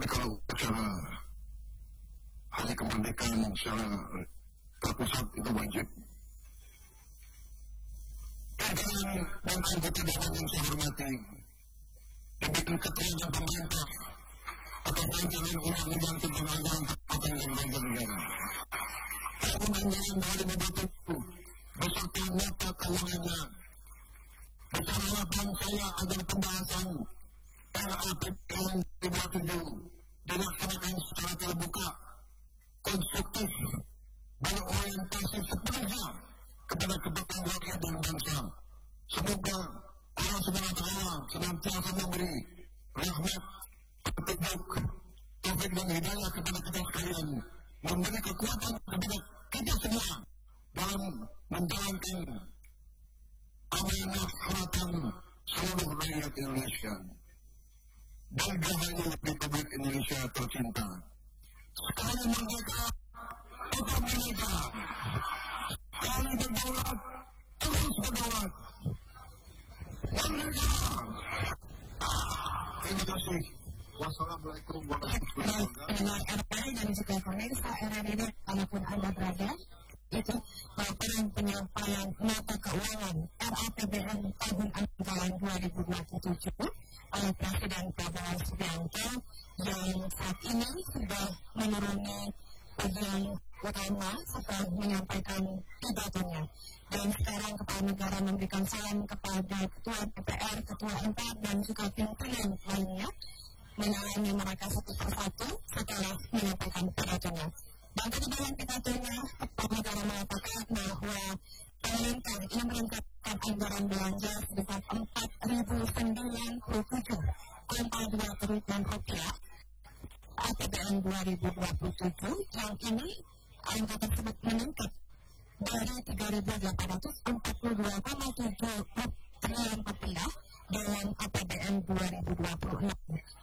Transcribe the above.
Tapi kalau secara hari kemerdekaan secara terpusat itu wajib. Dan anggota dewan yang saya hormati, diberikan keterangan pemerintah atas rancangan undang-undang tentang anggaran pendapatan dan belanja negara. Tahun anggaran 2020 beserta nota keuangannya bersama harapan saya agar pembahasan RAPBN 2027 dilaksanakan secara terbuka, konstruktif, berorientasi sepenuhnya kepada kepentingan rakyat dan bangsa. Semoga Allah Subhanahu wa Ta'ala senantiasa memberi rahmat, petunjuk, taufik dan hidayah kepada kita sekalian, memberi kekuatan kepada kita semua dalam menjalankan amanah harapan seluruh rakyat Indonesia. Dirgahayu Republik Indonesia tercinta. Sekali merdeka, tetap merdeka. Sekali berdaulat, terus berdaulat. Merdeka. Terima kasih. Wassalamualaikum warahmatullahi wabarakatuh. RPI dan juga pemirsa RRI dimanapun Anda berada, itu peran penyampaian nota keuangan RAPBN tahun anggaran 2027 oleh Presiden Prabowo Subianto yang saat ini sudah menuruni bagian utama setelah menyampaikan pidatonya. Dan sekarang Kepala Negara memberikan salam kepada Ketua DPR, Ketua MPR dan juga pimpinan lainnya, menyalami mereka satu persatu setelah menyampaikan pidatonya. Dan tadi dalam pidatonya, Kepala Negara mengatakan bahwa pemerintah ini meningkatkan anggaran belanja sebesar 4.097,2 triliun rupiah APBN 2027, yang ini angka tersebut meningkat dari 3.842,7 triliun rupiah dalam APBN 2026.